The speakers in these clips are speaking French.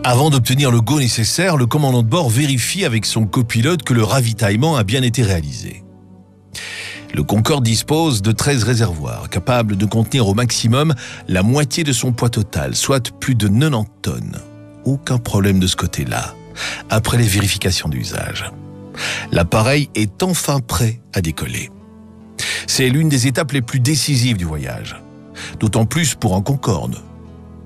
Avant d'obtenir le go nécessaire, le commandant de bord vérifie avec son copilote que le ravitaillement a bien été réalisé. Le Concorde dispose de 13 réservoirs, capables de contenir au maximum la moitié de son poids total, soit plus de 90 tonnes. Aucun problème de ce côté-là, après les vérifications d'usage. L'appareil est enfin prêt à décoller. C'est l'une des étapes les plus décisives du voyage, d'autant plus pour un Concorde. Pourquoi ?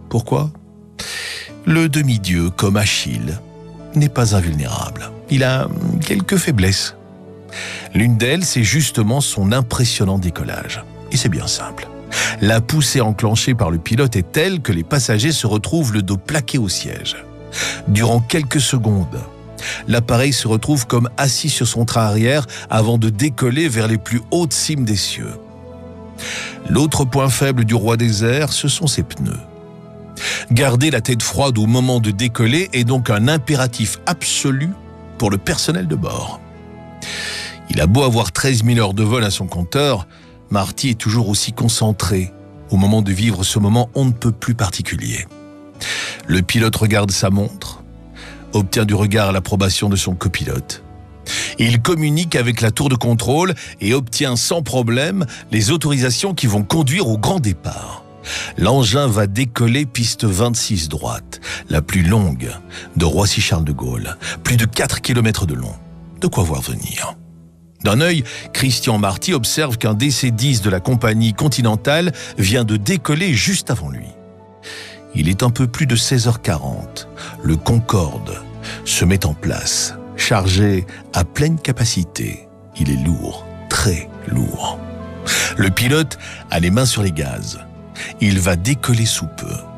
Le demi-dieu, comme Achille, n'est pas invulnérable. Il a quelques faiblesses. L'une d'elles, c'est justement son impressionnant décollage. Et c'est bien simple. La poussée enclenchée par le pilote est telle que les passagers se retrouvent le dos plaqué au siège. Durant quelques secondes, l'appareil se retrouve comme assis sur son train arrière avant de décoller vers les plus hautes cimes des cieux. L'autre point faible du roi des airs, ce sont ses pneus. Garder la tête froide au moment de décoller est donc un impératif absolu pour le personnel de bord. Il a beau avoir 13 000 heures de vol à son compteur, Marty est toujours aussi concentré au moment de vivre ce moment on ne peut plus particulier. Le pilote regarde sa montre, obtient du regard l'approbation de son copilote. Il communique avec la tour de contrôle et obtient sans problème les autorisations qui vont conduire au grand départ. L'engin va décoller piste 26 droite, la plus longue de Roissy-Charles de Gaulle, plus de 4 km de long. De quoi voir venir. D'un œil, Christian Marty observe qu'un DC-10 de la compagnie Continentale vient de décoller juste avant lui. Il est un peu plus de 16h40. Le Concorde se met en place, chargé à pleine capacité. Il est lourd, très lourd. Le pilote a les mains sur les gaz. Il va décoller sous peu.